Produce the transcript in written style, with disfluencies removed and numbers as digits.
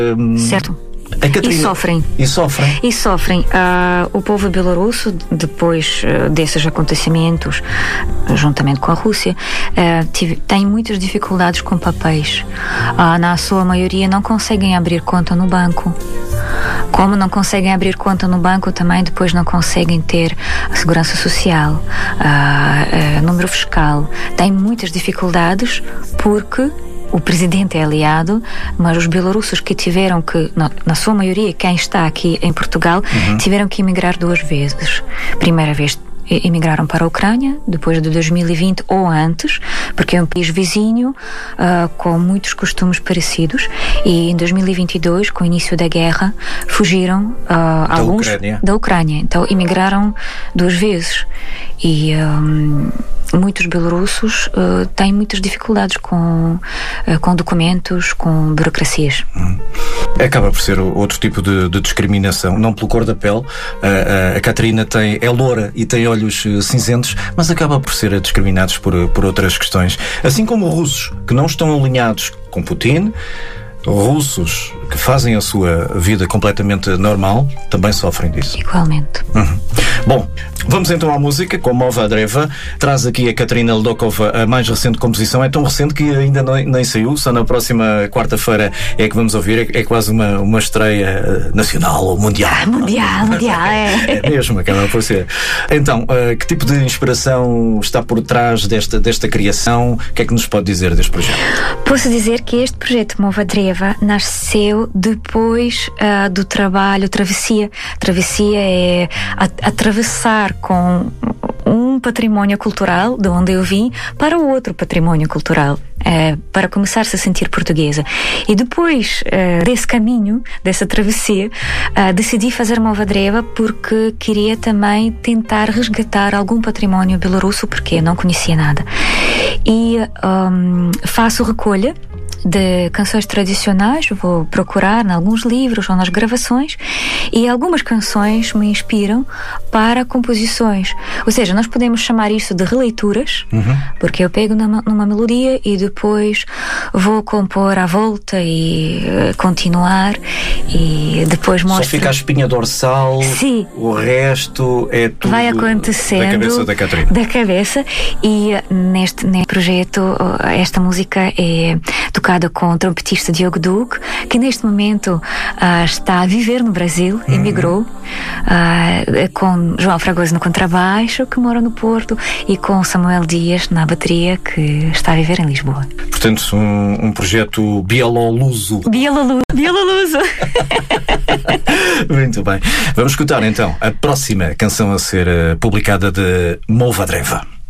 Certo. Catarina... E sofrem. O povo bielorrusso, depois desses acontecimentos, juntamente com a Rússia, tem muitas dificuldades com papéis. Na sua maioria não conseguem abrir conta no banco. Como não conseguem abrir conta no banco, também depois não conseguem ter a segurança social, número fiscal. Tem muitas dificuldades porque o presidente é aliado, mas os bielorrussos que tiveram que, na sua maioria, quem está aqui em Portugal, tiveram que emigrar 2 vezes. Primeira vez emigraram para a Ucrânia, depois de 2020 ou antes, porque é um país vizinho com muitos costumes parecidos, e em 2022, com o início da guerra, fugiram alguns da Ucrânia. Então emigraram 2 vezes e muitos bielorrussos têm muitas dificuldades com documentos, com burocracias. Acaba por ser outro tipo de discriminação, não pela cor da pele. A Catarina é loura e tem olhos cinzentos, mas acaba por ser discriminados por outras questões. Assim como russos que não estão alinhados com Putin, russos que fazem a sua vida completamente normal também sofrem disso. Igualmente. Bom, vamos então à música com Mova Dreva. Traz aqui a Katarina Ledokova a mais recente composição. É tão recente que ainda nem saiu, só na próxima quarta-feira é que vamos ouvir. É quase uma estreia nacional ou mundial. Mundial, é mesmo, acaba por ser. Então, que tipo de inspiração está por trás desta criação? O que é que nos pode dizer deste projeto? Posso dizer que este projeto Mova Dreva nasceu depois do trabalho Travessia. Travessia é atravessar com um património cultural de onde eu vim para o outro património cultural, para começar-se a sentir portuguesa. E depois desse caminho, dessa travessia, decidi fazer Mova Dreva porque queria também tentar resgatar algum património bielorrusso, porque eu não conhecia nada. E faço recolha de canções tradicionais, vou procurar em alguns livros ou nas gravações, e algumas canções me inspiram para composições. Ou seja, nós podemos chamar isso de releituras, porque eu pego numa melodia e depois vou compor à volta e continuar, e depois mostro... Só fica a espinha dorsal. Sim. O resto é tudo vai acontecendo da cabeça da Catarina. Da cabeça. E neste projeto esta música é tocada com o trompetista Diogo Duque, que neste momento está a viver no Brasil, emigrou, com João Fragoso no contrabaixo, que mora no Porto, e com Samuel Dias na bateria, que está a viver em Lisboa. Portanto, um projeto bieloluso. Bieloluso. Muito bem. Vamos escutar então a próxima canção a ser publicada de Mova Dreva.